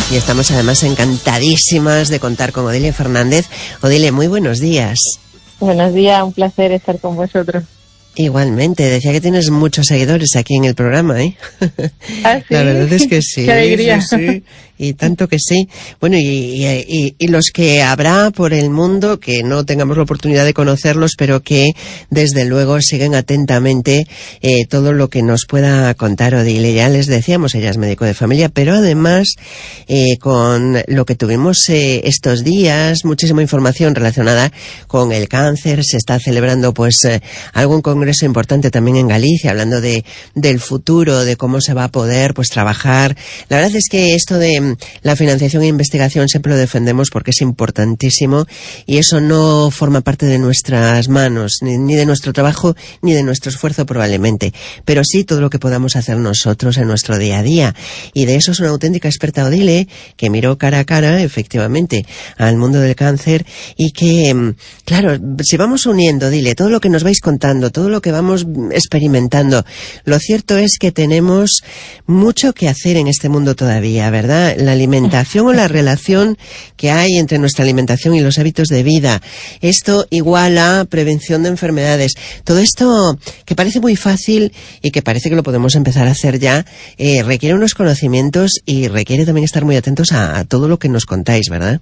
Y estamos además encantadísimas de contar con Odilia Fernández. Odilia, muy buenos días. Buenos días, un placer estar con vosotros. Igualmente, decía que tienes muchos seguidores aquí en el programa, ¿eh? ¿Ah, sí? La verdad es que sí. ¡Qué alegría! Sí. Y tanto que sí. Bueno, y los que habrá por el mundo, que no tengamos la oportunidad de conocerlos, pero que desde luego siguen atentamente todo lo que nos pueda contar Odilia. Ya les decíamos, ella es médico de familia, pero además con lo que tuvimos estos días, muchísima información relacionada con el cáncer. Se está celebrando pues algún congreso importante también en Galicia, hablando del futuro, de cómo se va a poder pues trabajar. La verdad es que esto de la financiación e investigación siempre lo defendemos porque es importantísimo y eso no forma parte de nuestras manos, ni de nuestro trabajo, ni de nuestro esfuerzo probablemente, pero sí todo lo que podamos hacer nosotros en nuestro día a día. Y de eso es una auténtica experta Odile, que miró cara a cara, efectivamente, al mundo del cáncer y que, claro, si vamos uniendo, Odile, todo lo que nos vais contando, todo lo que vamos experimentando, lo cierto es que tenemos mucho que hacer en este mundo todavía, ¿verdad? La alimentación o la relación que hay entre nuestra alimentación y los hábitos de vida. Esto igual a prevención de enfermedades. Todo esto que parece muy fácil y que parece que lo podemos empezar a hacer ya, requiere unos conocimientos y requiere también estar muy atentos a todo lo que nos contáis, ¿verdad?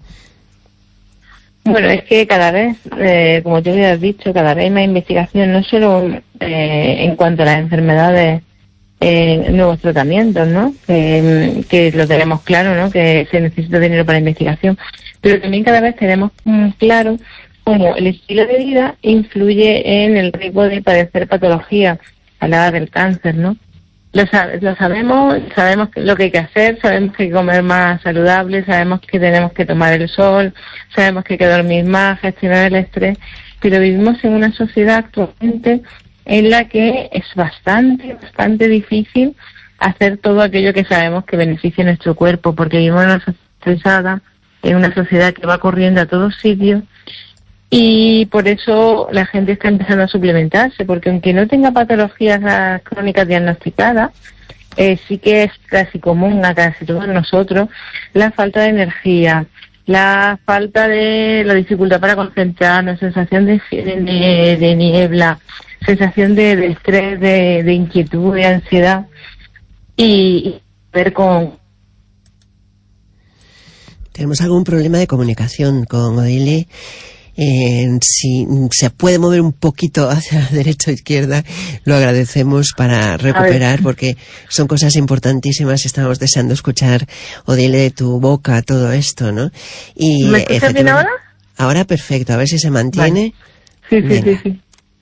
Bueno, es que cada vez, como tú ya has dicho, cada vez hay más investigación, no solo en cuanto a las enfermedades, nuevos tratamientos, ¿no? Que lo tenemos claro, ¿no? Que se necesita dinero para investigación, pero también cada vez tenemos claro cómo el estilo de vida influye en el riesgo de padecer patología a la edad del cáncer, ¿no? Lo sabemos lo que hay que hacer, sabemos que hay que comer más saludable, sabemos que tenemos que tomar el sol, sabemos que hay que dormir más, gestionar el estrés, pero vivimos en una sociedad actualmente en la que es bastante difícil hacer todo aquello que sabemos que beneficia a nuestro cuerpo, porque vivimos en una sociedad estresada, en una sociedad que va corriendo a todos sitios, y por eso la gente está empezando a suplementarse, porque aunque no tenga patologías crónicas diagnosticadas, sí que es casi común a casi todos nosotros la falta de energía, la falta de la dificultad para concentrarnos, sensación de niebla, sensación de estrés, de inquietud, de ansiedad y ver con... Tenemos algún problema de comunicación con Odile. Si se puede mover un poquito hacia la derecha o izquierda, lo agradecemos para recuperar, porque son cosas importantísimas. Estamos deseando escuchar, Odile, de tu boca todo esto, ¿no? Y ¿me escuchas bien ahora? Ahora perfecto, a ver si se mantiene. Vale. Sí.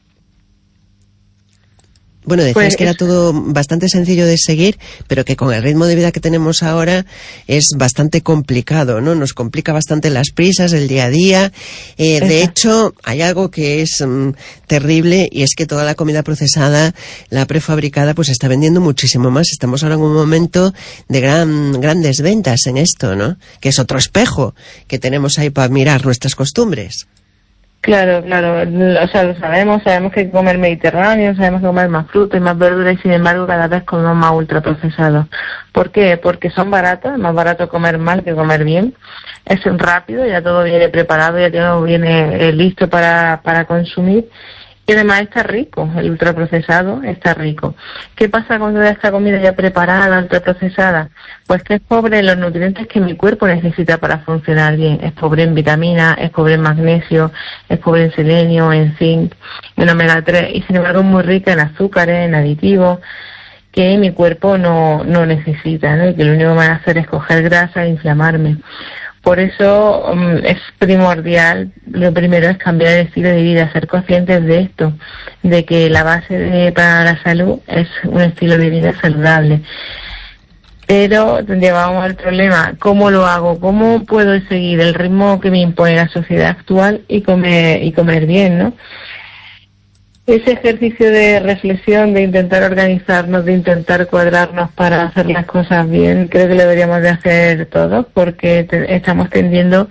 Bueno, decías que era todo bastante sencillo de seguir, pero que con el ritmo de vida que tenemos ahora es bastante complicado, ¿no? Nos complica bastante las prisas, el día a día. De hecho, hay algo que es terrible, y es que toda la comida procesada, la prefabricada, pues está vendiendo muchísimo más. Estamos ahora en un momento de grandes ventas en esto, ¿no? Que es otro espejo que tenemos ahí para mirar nuestras costumbres. Claro, o sea, lo sabemos que hay que comer mediterráneo, sabemos que comer más fruta y más verdura, y sin embargo cada vez comemos más ultraprocesados. ¿Por qué? Porque son baratos, es más barato comer mal que comer bien, es rápido, ya todo viene preparado, ya todo viene listo para consumir, y además está rico, el ultraprocesado está rico. ¿Qué pasa con toda esta comida ya preparada, ultraprocesada? Pues que es pobre en los nutrientes que mi cuerpo necesita para funcionar bien. Es pobre en vitaminas, es pobre en magnesio, es pobre en selenio, en zinc, en omega 3, y sin embargo es muy rica en azúcares, en aditivos, que mi cuerpo no necesita, ¿no? Y que lo único que van a hacer es coger grasa e inflamarme. Por eso es primordial, lo primero es cambiar el estilo de vida, ser conscientes de esto, de que la base para la salud es un estilo de vida saludable. Pero llevamos al problema, ¿cómo lo hago? ¿Cómo puedo seguir el ritmo que me impone la sociedad actual y comer bien, ¿no? Ese ejercicio de reflexión, de intentar organizarnos, de intentar cuadrarnos para hacer las cosas bien, creo que lo deberíamos de hacer todos, porque estamos tendiendo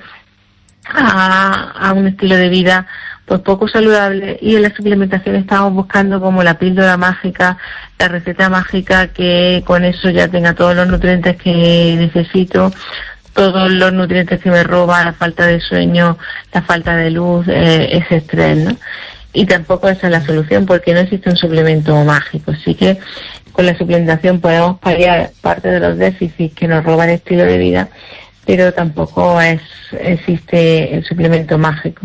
a un estilo de vida pues poco saludable, y en la suplementación estamos buscando como la píldora mágica, la receta mágica que con eso ya tenga todos los nutrientes que necesito, todos los nutrientes que me roba, la falta de sueño, la falta de luz, ese estrés, ¿no? Y tampoco esa es la solución, porque no existe un suplemento mágico. Sí que con la suplementación podemos paliar parte de los déficits que nos roba el estilo de vida, pero tampoco existe el suplemento mágico.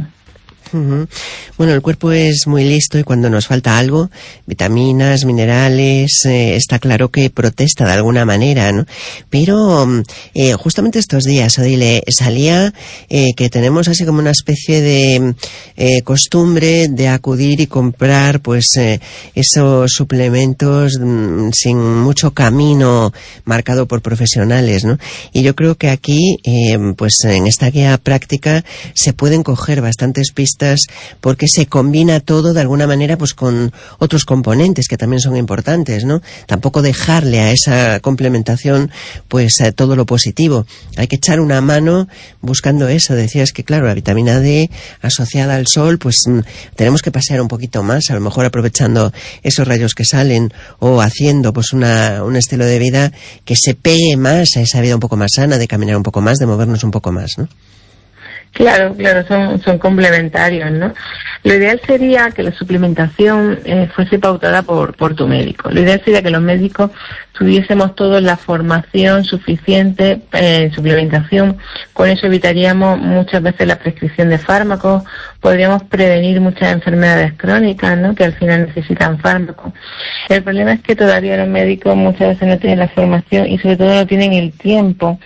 Bueno, el cuerpo es muy listo y cuando nos falta algo, vitaminas, minerales, está claro que protesta de alguna manera, ¿no? Pero justamente estos días, Odile, salía que tenemos así como una especie de costumbre de acudir y comprar pues esos suplementos sin mucho camino marcado por profesionales, ¿no? Y yo creo que aquí, pues en esta guía práctica se pueden coger bastantes pistas porque se combina todo de alguna manera pues con otros componentes que también son importantes, ¿no? Tampoco dejarle a esa complementación pues todo lo positivo. Hay que echar una mano buscando eso. Decías que claro, la vitamina D asociada al sol, pues tenemos que pasear un poquito más, a lo mejor aprovechando esos rayos que salen o haciendo pues un estilo de vida que se pegue más a esa vida un poco más sana, de caminar un poco más, de movernos un poco más, ¿no? Claro, son complementarios, ¿no? Lo ideal sería que la suplementación fuese pautada por tu médico. Lo ideal sería que los médicos tuviésemos todos la formación suficiente en suplementación. Con eso evitaríamos muchas veces la prescripción de fármacos, podríamos prevenir muchas enfermedades crónicas, ¿no?, que al final necesitan fármacos. El problema es que todavía los médicos muchas veces no tienen la formación y sobre todo no tienen el tiempo.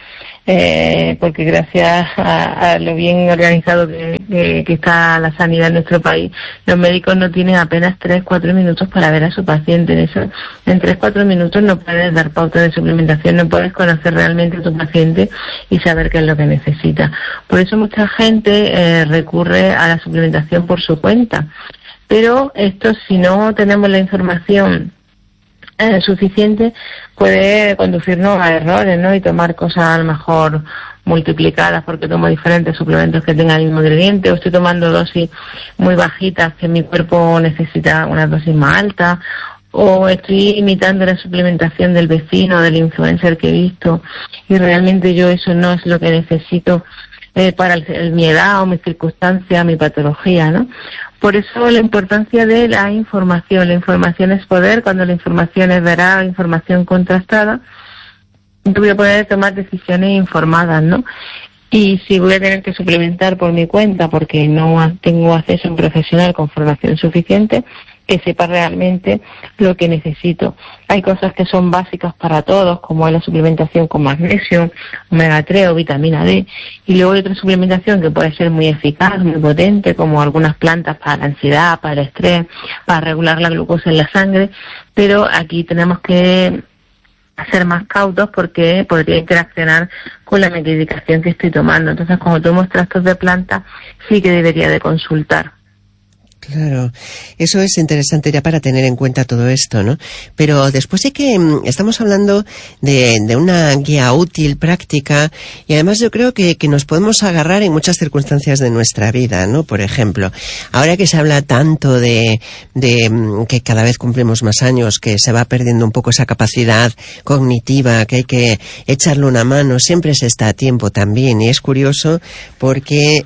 Porque gracias a lo bien organizado que está la sanidad en nuestro país, los médicos no tienen apenas 3-4 minutos para ver a su paciente. En 3-4 minutos no puedes dar pauta de suplementación, no puedes conocer realmente a tu paciente y saber qué es lo que necesita. Por eso mucha gente recurre a la suplementación por su cuenta. Pero esto, si no tenemos la información suficiente, puede conducirnos a errores, ¿no? Y tomar cosas a lo mejor multiplicadas porque tomo diferentes suplementos que tengan el mismo ingrediente, o estoy tomando dosis muy bajitas que mi cuerpo necesita una dosis más alta, o estoy imitando la suplementación del vecino, del influencer que he visto, y realmente yo eso no es lo que necesito para mi edad o mi circunstancia, mi patología, ¿no? Por eso la importancia de la información. La información es poder. Cuando la información es veraz, información contrastada, yo voy a poder tomar decisiones informadas, ¿no? Y si voy a tener que suplementar por mi cuenta porque no tengo acceso a un profesional con formación suficiente, que sepa realmente lo que necesito. Hay cosas que son básicas para todos, como es la suplementación con magnesio, omega 3 o vitamina D, y luego hay otra suplementación que puede ser muy eficaz, muy potente, como algunas plantas para la ansiedad, para el estrés, para regular la glucosa en la sangre, pero aquí tenemos que ser más cautos porque podría interaccionar con la medicación que estoy tomando. Entonces, cuando tomo extractos de planta, sí que debería de consultar. Claro, eso es interesante ya para tener en cuenta todo esto, ¿no? Pero después de que estamos hablando de una guía útil, práctica, y además yo creo que nos podemos agarrar en muchas circunstancias de nuestra vida, ¿no? Por ejemplo, ahora que se habla tanto de que cada vez cumplimos más años, que se va perdiendo un poco esa capacidad cognitiva, que hay que echarle una mano, siempre se está a tiempo también, y es curioso porque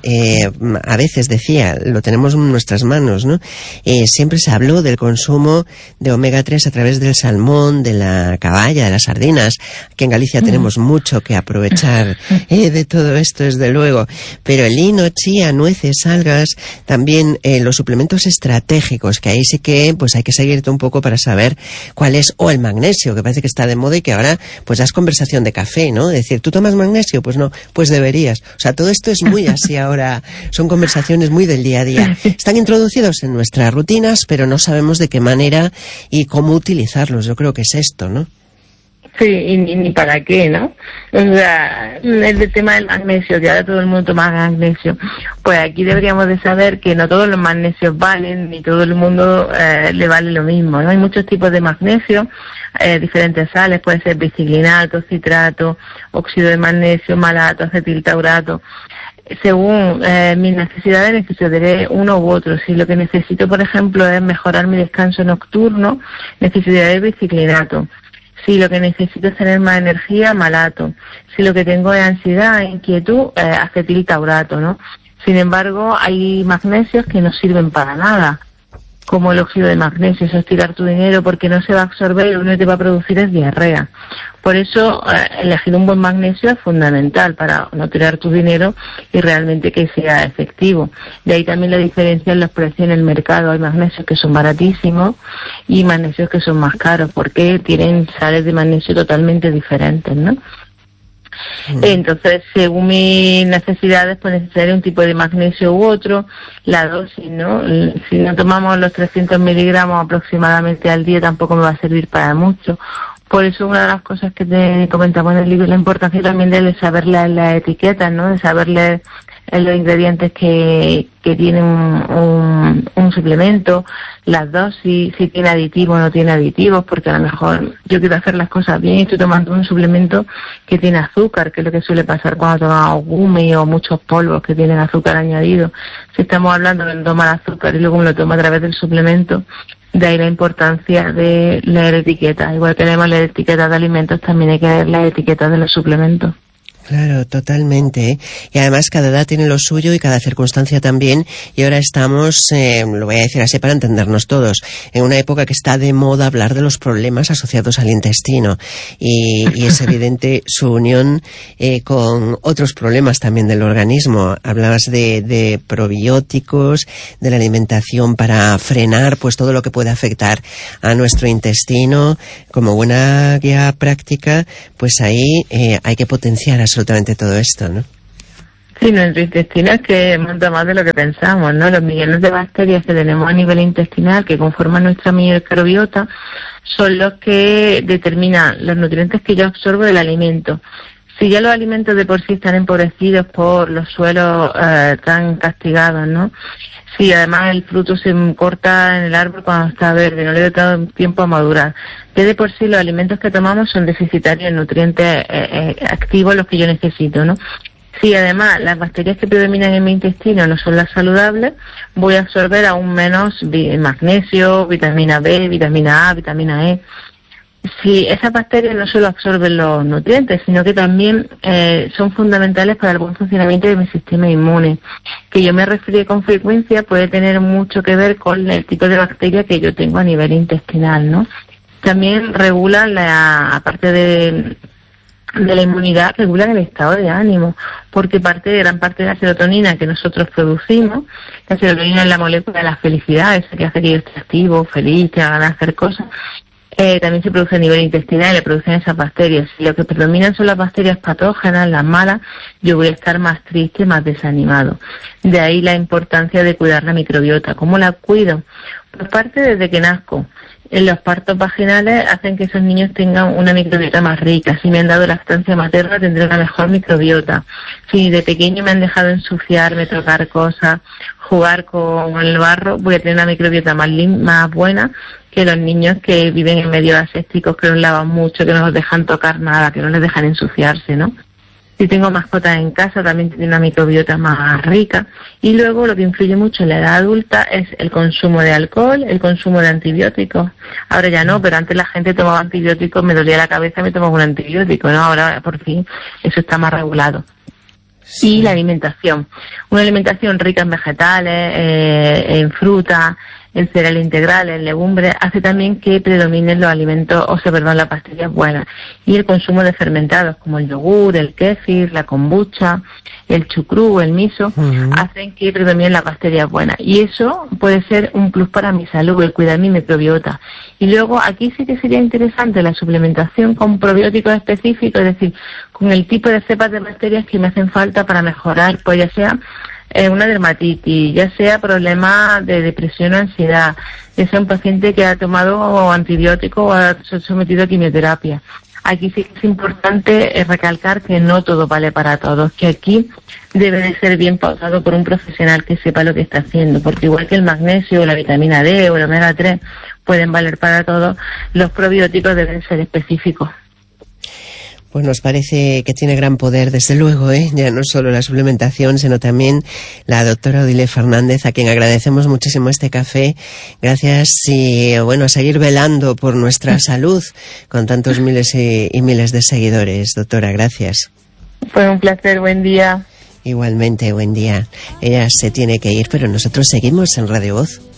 a veces decía, lo tenemos en nuestras manos, ¿no? Siempre se habló del consumo de omega 3 a través del salmón, de la caballa, de las sardinas. Aquí en Galicia tenemos mucho que aprovechar de todo esto, desde luego. Pero el lino, chía, nueces, algas, también los suplementos estratégicos, que ahí sí que pues hay que seguirte un poco para saber cuál es, o el magnesio, que parece que está de moda y que ahora pues ya es conversación de café, ¿no? Es decir, ¿tú tomas magnesio? Pues no, pues deberías. O sea, todo esto es muy así ahora, son conversaciones muy del día a día. Están introducidos en nuestras rutinas, pero no sabemos de qué manera y cómo utilizarlos. Yo creo que es esto, ¿no? Sí, y ni para qué, ¿no? O sea, el tema del magnesio, que ahora todo el mundo toma magnesio, pues aquí deberíamos de saber que no todos los magnesios valen, ni todo el mundo le vale lo mismo, ¿no? Hay muchos tipos de magnesio, diferentes sales, puede ser biciclinato, citrato, óxido de magnesio, malato, acetiltaurato. Según mis necesidades, necesitaré uno u otro. Si lo que necesito, por ejemplo, es mejorar mi descanso nocturno, necesitaré biciclinato. Si lo que necesito es tener más energía, malato. Si lo que tengo es ansiedad, inquietud, acetiltaurato, ¿no? Sin embargo, hay magnesios que no sirven para nada, como el óxido de magnesio. Eso es tirar tu dinero porque no se va a absorber y lo único que te va a producir es diarrea. Por eso, elegir un buen magnesio es fundamental para no tirar tu dinero y realmente que sea efectivo. De ahí también la diferencia en los precios en el mercado. Hay magnesios que son baratísimos y magnesios que son más caros porque tienen sales de magnesio totalmente diferentes, ¿no? Entonces, según mis necesidades, pues necesitaré un tipo de magnesio u otro, la dosis, ¿no? Si no tomamos los 300 miligramos aproximadamente al día, tampoco me va a servir para mucho. Por eso una de las cosas que te comentamos en el libro es la importancia también de saber leer las etiquetas, ¿no? De saber leer los ingredientes que tiene un suplemento, las dosis, si tiene aditivos o no tiene aditivos, porque a lo mejor yo quiero hacer las cosas bien y estoy tomando un suplemento que tiene azúcar, que es lo que suele pasar cuando tomamos gumi o muchos polvos que tienen azúcar añadido. Si estamos hablando de no tomar azúcar y luego me lo tomo a través del suplemento, de ahí la importancia de leer etiquetas. Igual que tenemos leer etiquetas de alimentos, también hay que leer las etiquetas de los suplementos. Claro, totalmente, ¿eh? Y además cada edad tiene lo suyo y cada circunstancia también, y ahora estamos, lo voy a decir así para entendernos todos, en una época que está de moda hablar de los problemas asociados al intestino, y es evidente su unión con otros problemas también del organismo. Hablabas de probióticos, de la alimentación para frenar pues todo lo que puede afectar a nuestro intestino. Como buena guía práctica, pues ahí hay que potenciar absolutamente todo esto, ¿no? Sí, nuestro intestino es que monta más de lo que pensamos, ¿no? Los millones de bacterias que tenemos a nivel intestinal que conforman nuestra microbiota son los que determinan los nutrientes que yo absorbo del alimento. Si ya los alimentos de por sí están empobrecidos por los suelos tan castigados, ¿no? Si además el fruto se corta en el árbol cuando está verde, no le da tiempo a madurar. Ya de por sí los alimentos que tomamos son deficitarios en nutrientes activos, los que yo necesito, ¿no? Si además las bacterias que predominan en mi intestino no son las saludables, voy a absorber aún menos magnesio, vitamina B, vitamina A, vitamina E. Si esas bacterias no solo absorben los nutrientes, sino que también son fundamentales para el buen funcionamiento de mi sistema inmune. Que yo me resfríe con frecuencia puede tener mucho que ver con el tipo de bacteria que yo tengo a nivel intestinal, ¿no? También regulan, aparte de la inmunidad, regulan el estado de ánimo, porque gran parte de la serotonina que nosotros producimos, la serotonina es la molécula de la felicidad, esa que hace que yo esté activo, feliz, tenga ganas de hacer cosas. También se produce a nivel intestinal y le producen esas bacterias. Si lo que predominan son las bacterias patógenas, las malas, yo voy a estar más triste, más desanimado. De ahí la importancia de cuidar la microbiota. ¿Cómo la cuido? Pues parte desde que nazco. Los partos vaginales hacen que esos niños tengan una microbiota más rica. Si me han dado lactancia materna, tendré una mejor microbiota. Si de pequeño me han dejado ensuciarme, tocar cosas, jugar con el barro, voy a tener una microbiota más buena que los niños que viven en medios asépticos, que no lavan mucho, que no los dejan tocar nada, que no les dejan ensuciarse, ¿no? Si tengo mascotas en casa, también tiene una microbiota más rica. Y luego lo que influye mucho en la edad adulta es el consumo de alcohol, el consumo de antibióticos. Ahora ya no, pero antes la gente tomaba antibióticos, me dolía la cabeza, me tomaba un antibiótico, ¿no? Ahora por fin eso está más regulado. Sí. Y la alimentación. Una alimentación rica en vegetales, en fruta, en cereal integral, en legumbres, hace también que predominen los alimentos, las bacterias buenas. Y el consumo de fermentados como el yogur, el kéfir, la kombucha, el chucrú, el miso, hacen que predominen las bacterias buenas. Y eso puede ser un plus para mi salud, el cuidar mi microbiota. Y luego aquí sí que sería interesante la suplementación con probióticos específicos, es decir, con el tipo de cepas de bacterias que me hacen falta para mejorar, pues ya sea una dermatitis, ya sea problemas de depresión o ansiedad, ya sea un paciente que ha tomado antibióticos o ha sometido a quimioterapia. Aquí sí que es importante recalcar que no todo vale para todos, que aquí debe de ser bien pautado por un profesional que sepa lo que está haciendo, porque igual que el magnesio, la vitamina D o el omega 3 pueden valer para todos, los probióticos deben ser específicos. Pues nos parece que tiene gran poder, desde luego, ya no solo la suplementación, sino también la doctora Odile Fernández, a quien agradecemos muchísimo este café. Gracias y, bueno, a seguir velando por nuestra salud con tantos miles y miles de seguidores. Doctora, gracias. Fue un placer, buen día. Igualmente, buen día. Ella se tiene que ir, pero nosotros seguimos en Radio Voz.